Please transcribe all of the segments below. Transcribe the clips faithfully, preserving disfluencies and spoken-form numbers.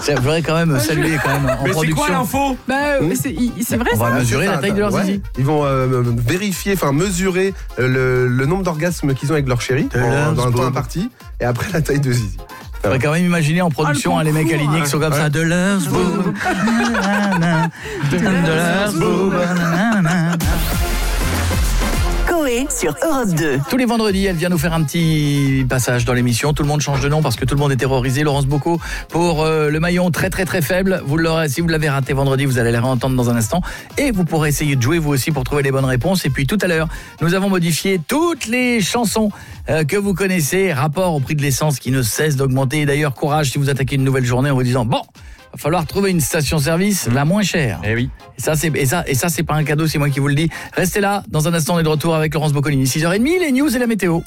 Je voudrais quand même saluer quand même en mais production. c'est quoi l'info? Bah, mmh. c'est, c'est vrai On ça. va mesurer la taille de leur ouais. zizi. Ils vont euh, vérifier, enfin mesurer le, le nombre d'orgasmes qu'ils ont avec leur chérie en, dans un temps imparti, et après la taille de zizi. On va quand même imaginer en production ah, hein, les mecs alignés qui sont comme ouais. ça. De leur boob, de leur boob. Coé sur Europe deux. Tous les vendredis, elle vient nous faire un petit passage dans l'émission. Tout le monde change de nom parce que tout le monde est terrorisé. Laurence Bocco pour euh, le maillon très très très faible. Vous l'aurez, si vous l'avez raté vendredi, vous allez le réentendre dans un instant. Et vous pourrez essayer de jouer vous aussi pour trouver les bonnes réponses. Et puis tout à l'heure, nous avons modifié toutes les chansons euh, que vous connaissez. Rapport au prix de l'essence qui ne cesse d'augmenter. Et d'ailleurs, courage si vous attaquez une nouvelle journée en vous disant bon, va falloir trouver une station-service la moins chère. Eh oui. Et ça, c'est, et ça, et ça, c'est pas un cadeau, c'est moi qui vous le dis. Restez là, dans un instant, on est de retour avec Laurence Boccolini. six heures trente, les news et la météo.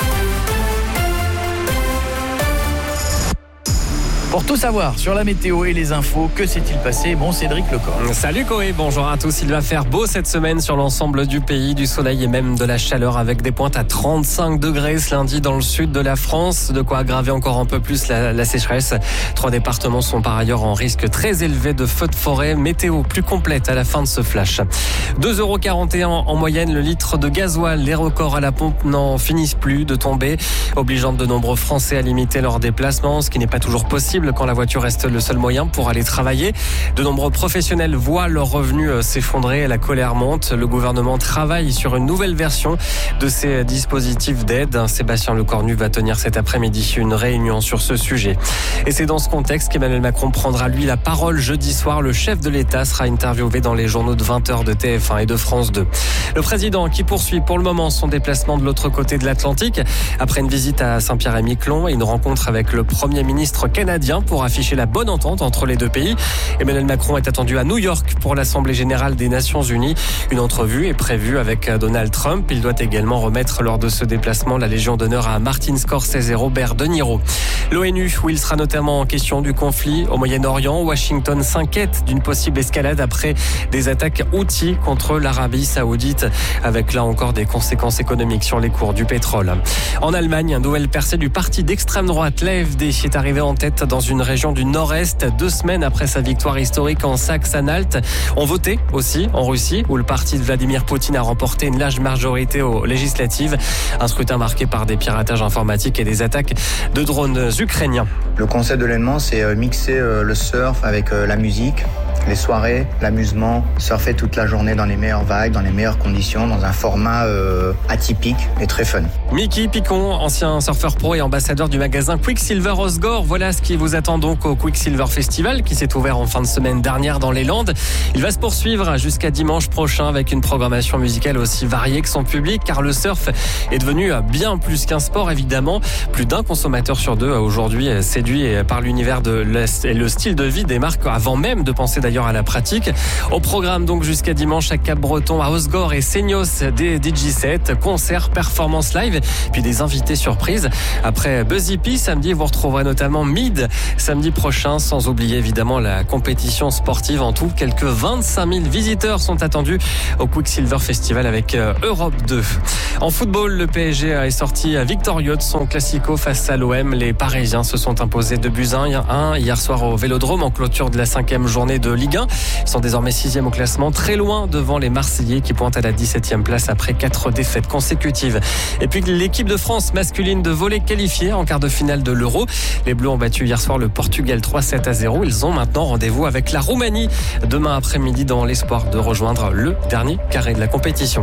Pour tout savoir sur la météo et les infos, que s'est-il passé? Bon, Cédric Lecor. Salut Coé, bonjour à tous. Il va faire beau cette semaine sur l'ensemble du pays, du soleil et même de la chaleur avec des pointes à trente-cinq degrés ce lundi dans le sud de la France. De quoi aggraver encore un peu plus la, la sécheresse. Trois départements sont par ailleurs en risque très élevé de feux de forêt. Météo plus complète à la fin de ce flash. deux euros quarante et un en moyenne le litre de gasoil. Les records à la pompe n'en finissent plus de tomber, obligeant de nombreux Français à limiter leurs déplacements, ce qui n'est pas toujours possible quand la voiture reste le seul moyen pour aller travailler. De nombreux professionnels voient leurs revenus s'effondrer et la colère monte. Le gouvernement travaille sur une nouvelle version de ces dispositifs d'aide. Sébastien Lecornu va tenir cet après-midi une réunion sur ce sujet. Et c'est dans ce contexte qu'Emmanuel Macron prendra lui la parole jeudi soir. Le chef de l'État sera interviewé dans les journaux de vingt heures de T F un et de France deux. Le président qui poursuit pour le moment son déplacement de l'autre côté de l'Atlantique après une visite à Saint-Pierre-et-Miquelon et une rencontre avec le Premier ministre canadien pour afficher la bonne entente entre les deux pays. Emmanuel Macron est attendu à New York pour l'Assemblée générale des Nations Unies. Une entrevue est prévue avec Donald Trump. Il doit également remettre lors de ce déplacement la Légion d'honneur à Martin Scorsese et Robert De Niro. L'ONU, où il sera notamment en question du conflit au Moyen-Orient. Washington s'inquiète d'une possible escalade après des attaques Houthis contre l'Arabie Saoudite, avec là encore des conséquences économiques sur les cours du pétrole. En Allemagne, une nouvelle percée du parti d'extrême droite, l'A F D, est arrivé en tête dans une région du Nord-Est, deux semaines après sa victoire historique en Saxe-Anhalt. On votait aussi en Russie, où le parti de Vladimir Poutine a remporté une large majorité aux législatives. Un scrutin marqué par des piratages informatiques et des attaques de drones ukrainiens. Le concept de l'événement, c'est mixer le surf avec la musique, les soirées, l'amusement, surfer toute la journée dans les meilleures vagues, dans les meilleures conditions, dans un format euh, atypique et très fun. Mickey Picon, ancien surfeur pro et ambassadeur du magasin Quicksilver Osgore, voilà ce qui vous attend donc au Quicksilver Festival qui s'est ouvert en fin de semaine dernière dans les Landes. Il va se poursuivre jusqu'à dimanche prochain avec une programmation musicale aussi variée que son public, car le surf est devenu bien plus qu'un sport évidemment. Plus d'un consommateur sur deux aujourd'hui séduit par l'univers de et le style de vie des marques avant même de penser d'ailleurs à la pratique. Au programme donc jusqu'à dimanche à Cap-Breton, à Osgore et Seignos, des D J sets, concerts, performances live, puis des invités surprises. Après Buzzy P, samedi, vous retrouverez notamment Mid samedi prochain, sans oublier évidemment la compétition sportive. En tout, quelques vingt-cinq mille visiteurs sont attendus au Quicksilver Festival avec Europe deux. En football, le P S G est sorti victorieux de son classico face à l'O M. Les Parisiens se sont imposés deux buts à un hier soir au Vélodrome en clôture de la cinquième journée de Ligue un. Ils sont désormais sixième au classement, très loin devant les Marseillais qui pointent à la dix-septième place après quatre défaites consécutives. Et puis l'équipe de France masculine de volley qualifiée en quart de finale de l'Euro. Les Bleus ont battu hier soir le Portugal trois sept à zéro. Ils ont maintenant rendez-vous avec la Roumanie demain après-midi dans l'espoir de rejoindre le dernier carré de la compétition.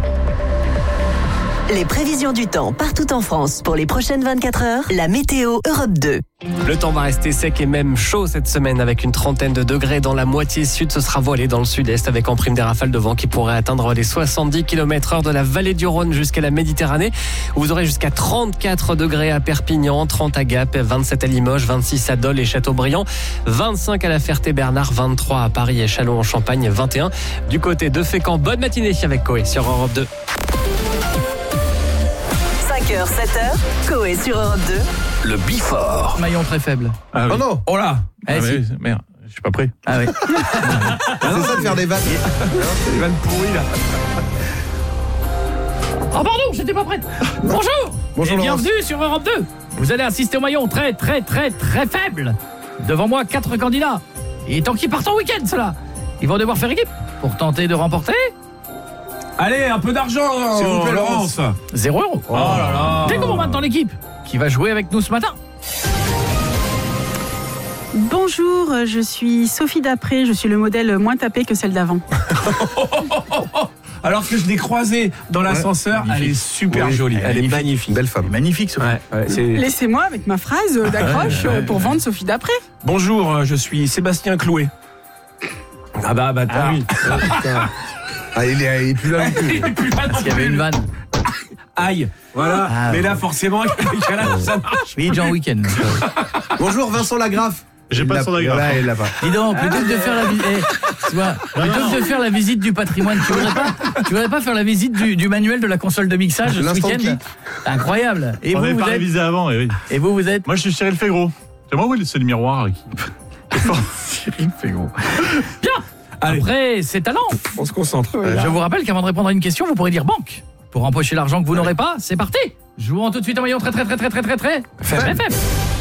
Les prévisions du temps partout en France pour les prochaines vingt-quatre heures. La météo Europe deux. Le temps va rester sec et même chaud cette semaine avec une trentaine de degrés dans la moitié sud. Ce sera voilé dans le sud-est avec en prime des rafales de vent qui pourraient atteindre les soixante-dix kilomètres heure de la vallée du Rhône jusqu'à la Méditerranée. Vous aurez jusqu'à trente-quatre degrés à Perpignan, trente à Gap, vingt-sept à Limoges, vingt-six à Dole et Châteaubriand, vingt-cinq à La Ferté-Bernard, vingt-trois à Paris et Châlons-en-Champagne, vingt et un du côté de Fécamp. Bonne matinée avec Coé sur Europe deux. cinq heures, sept heures, Coé sur Europe deux. Le Bifort. Maillon très faible. Ah, oui. Oh non. Oh là. Eh, ah, si. oui, merde, je suis pas prêt. Ah oui. C'est ça de faire des vannes. C'est des vannes pourries là. Oh pardon, j'étais pas prête. Bonjour. Bonjour et bienvenue sur Europe deux. Vous allez assister au maillon très très très très faible. Devant moi, quatre candidats. Il est temps qu'ils partent en week-end, ceux-là. Ils vont devoir faire équipe pour tenter de remporter Allez, un peu d'argent, S'il vous plaît, Laurence. zéro euro. Oh là là. Découvrons maintenant l'équipe qui va jouer avec nous ce matin. Bonjour, je suis Sophie Dapré, je suis le modèle moins tapé que celle d'avant. Alors que je l'ai croisée dans l'ascenseur, magnifique. elle est super Oui, jolie. elle est Elle est magnifique. magnifique. Belle femme. Magnifique, Sophie. Ouais, ouais, c'est... Laissez-moi avec ma phrase d'accroche Ouais, ouais, pour vendre Sophie Dapré. Bonjour, je suis Sébastien Clouet. Ah bah, bah, Ah. oui. Ah, il est, il est plus là non plus. Parce qu'il y avait une vanne. Aïe, voilà. Ah, Mais ouais. là, forcément, ça marche. Oui, Jean Week-end. Bonjour Vincent Lagraffe. J'ai Il pas l'a- son agrafe. Ouais, il l'a pas. Dis donc, plutôt que de faire la visite, tu vois, plutôt que de faire la visite du patrimoine, tu voudrais pas, tu voudrais pas faire la visite du, du manuel de la console de mixage ce L'instant week-end? Incroyable. Et On vous, n'avait vous pas êtes, révisé avant, et oui. et vous, vous êtes Moi, je suis Cyril Fégros. C'est moi, oui, c'est le miroir. Qui... Cyril Fégros. Bien. Allez. Après, c'est talent. On se concentre. Euh, je vous rappelle qu'avant de répondre à une question, vous pourrez dire banque. Pour empocher l'argent que vous n'aurez pas, c'est parti. Jouons tout de suite en maillon très très très très très très très. Faible. F F.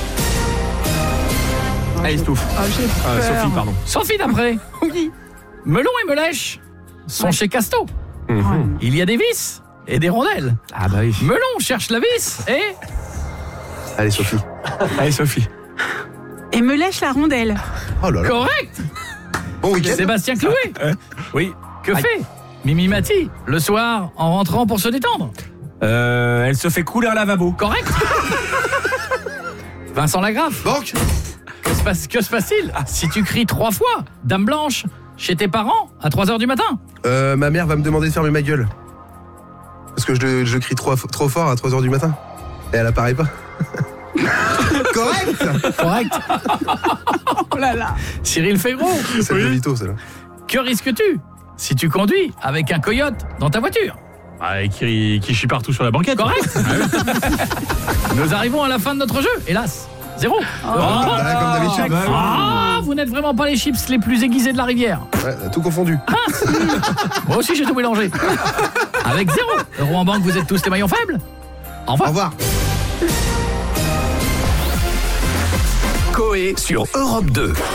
Allez, Stouff. Ah, j'ai Euh, peur. Sophie, pardon. Sophie d'après. Oui. Melon et Melèche sont Ouais. chez Casto. Mhm. Il y a des vis et des rondelles. Ah bah oui. Melon cherche la vis et Allez Sophie. Allez, Sophie. Et me lèche la rondelle. Oh là là. correct. Bon week-end. Sébastien Clouet. Oui. Que Aïe. fait Mimi Mati le soir en rentrant pour se détendre? Euh, elle se fait couler un lavabo. Correct. Vincent Lagraffe. Banque. Que se passe- que se passe-t-il si tu cries trois fois Dame Blanche chez tes parents à trois heures du matin? Euh, ma mère va me demander de fermer ma gueule. Parce que je, je crie trop, trop fort à trois heures du matin. Et elle apparaît pas. Correct. Correct. Oh là là. Cyril Fégros. C'est le Vito, celle-là. Que risques-tu si tu conduis avec un coyote dans ta voiture? Ah, et qui, qui chie partout sur la banquette. Correct. Nous arrivons à la fin de notre jeu. Hélas, zéro. Ah, comme d'habitude. Ah, vous n'êtes vraiment pas les chips les plus aiguisés de la rivière. Ouais, tout confondu. Moi aussi, j'ai tout mélangé. Avec zéro euro en banque, vous êtes tous les maillons faibles. Au Au revoir. revoir. Coé sur Europe deux.